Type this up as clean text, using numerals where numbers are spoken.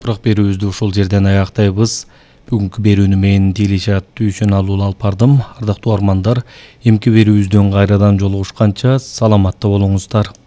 Бирок берүүбүздү ушул жерден аяктайбыз. Бүгүнкү берүүнү мен Дилижат Дүйшөналуу алып бардым. Ардактуу угармандар, эмки берүүбүздөн кайрадан жолугушканча саламатта болуңуздар.